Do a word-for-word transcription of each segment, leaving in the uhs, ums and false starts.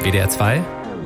W D R zwei.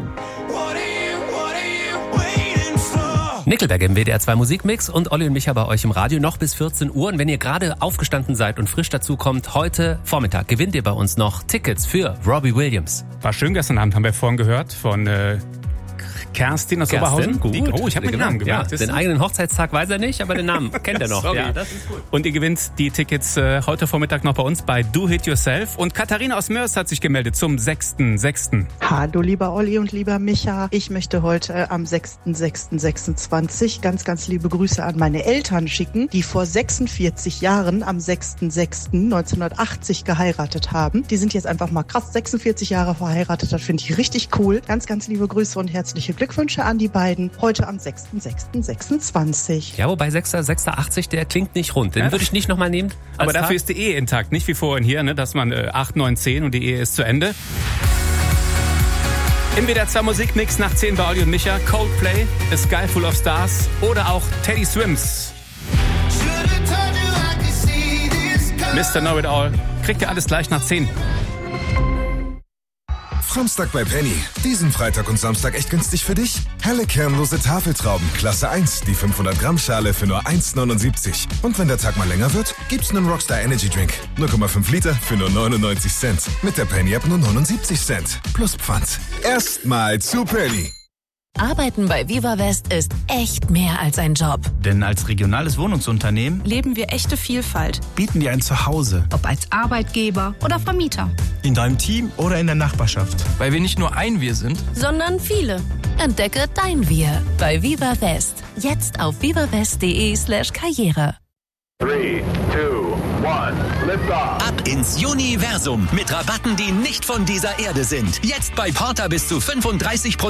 Nickelback im W D R zwei Musikmix und Olli und Micha bei euch im Radio noch bis vierzehn Uhr. Und wenn ihr gerade aufgestanden seid und frisch dazu kommt, heute Vormittag gewinnt ihr bei uns noch Tickets für Robbie Williams. War schön gestern Abend, haben wir vorhin gehört, von äh, Kerstin aus Kerstin, Oberhausen. gut. Die, oh, ich habe den Namen gemacht. Ja, den eigenen Hochzeitstag weiß er nicht, aber den Namen kennt er noch. Sorry. Ja, das ist gut. Und ihr gewinnt die Tickets äh, heute Vormittag noch bei uns bei Do It Yourself. Und Katharina aus Mörs hat sich gemeldet zum sechsten sechsten Hallo lieber Olli und lieber Micha. Ich möchte heute äh, am sechsten sechsten sechsundzwanzig ganz, ganz liebe Grüße an meine Eltern schicken, die vor sechsundvierzig Jahren am sechsten sechsten neunzehnhundertachtzig geheiratet haben. Die sind jetzt einfach mal krass sechsundvierzig Jahre verheiratet. Das finde ich richtig cool. Ganz, ganz liebe Grüße und herzliche Glückwünsche an die beiden. Heute am sechsten sechsten sechsundzwanzig. Ja, wobei sechster sechster achtzig, der klingt nicht rund. Den Ja. würde ich nicht nochmal nehmen. Aber Tag. dafür ist die Ehe intakt. Nicht wie vorhin hier, ne, dass man äh, acht, neun, zehn und die Ehe ist zu Ende. Im W D R zwei Musikmix nach zehn bei Olli und Micha. Coldplay, A Sky Full of Stars oder auch Teddy Swims. Mister Know It All. Kriegt ihr alles gleich nach zehn. Samstag bei Penny. Diesen Freitag und Samstag echt günstig für dich? Helle kernlose Tafeltrauben, Klasse eins, die fünfhundert Gramm Schale für nur eins neunundsiebzig. Und wenn der Tag mal länger wird, gibt's einen Rockstar Energy Drink. null Komma fünf Liter für nur neunundneunzig Cent. Mit der Penny App nur neunundsiebzig Cent. Plus Pfand. Erstmal zu Penny. Arbeiten bei Viva West ist echt mehr als ein Job. Denn als regionales Wohnungsunternehmen leben wir echte Vielfalt. bieten wir ein Zuhause. Ob als Arbeitgeber oder Vermieter. In deinem Team oder in der Nachbarschaft. Weil wir nicht nur ein Wir sind, Sondern viele. Entdecke dein Wir bei Viva West. Jetzt auf vivawest.de slash Karriere. drei, zwei, eins, Liftoff. Ab ins Universum mit Rabatten, die nicht von dieser Erde sind. Jetzt bei Porter bis zu fünfunddreißig Prozent